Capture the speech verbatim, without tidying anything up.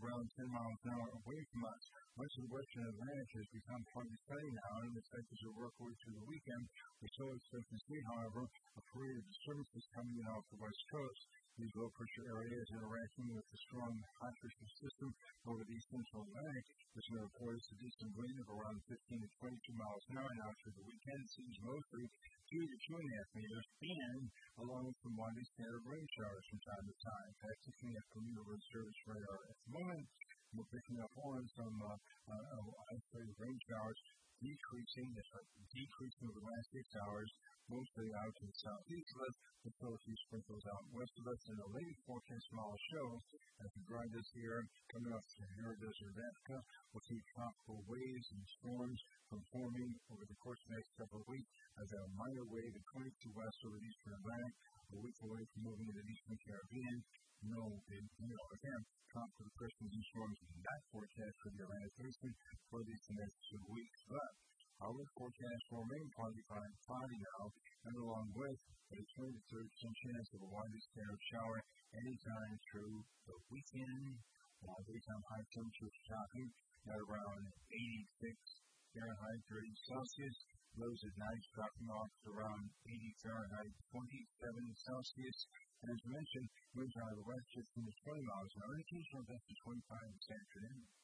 around ten miles an hour away from us. Much of the western Atlantic has become partly sunny now, and expected to work away through the weekend. We still expect to see, however, a flurry of disturbances coming in off the west coast. These low-pressure areas interacting with the strong high-pressure system over the east central Atlantic, which may report a distant wind of around fifteen to twenty-two miles an hour now through the weekend. Seems mostly two to two and a half meters, and along with some widely scattered rain showers from time to time. That's looking at Bermuda Road Service radar at the moment. We're picking up on some uh, uh, isolated rain showers decreasing, uh, decreasing over the last six hours, mostly out to the southeast of us, with still a few sprinkles out west of us. And the latest forecast model shows that the dry this year coming off the Sahara Desert of Africa will see tropical waves and storms from forming over the course of the next couple of weeks as a minor wave at twenty-two west over the eastern Atlantic, a week away from moving into the eastern Caribbean. No, you know, again, tropical depressions and storms in that forecast for the Atlantic basin for at least the next two weeks. But our forecast will remain partly cloudy now, and along with a twenty to thirty percent chance of a widely scattered shower anytime through the weekend. Uh, daytime high temperatures topping at around eighty-six Fahrenheit, thirty Celsius. Lows at night dropping off to around eighty Fahrenheit, twenty-seven Celsius. And as mentioned, winds out of the west fifteen to twenty miles an hour, and occasional gust of twenty-five this afternoon.